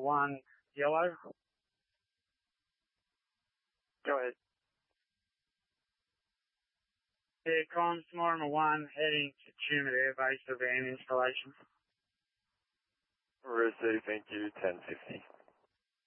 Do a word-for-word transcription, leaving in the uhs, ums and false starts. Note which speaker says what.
Speaker 1: one, yellow.
Speaker 2: Go ahead.
Speaker 1: Yeah, Comms, Mortimer one, heading to Tumut Air Base for van installation.
Speaker 3: Receive, thank you, ten fifty.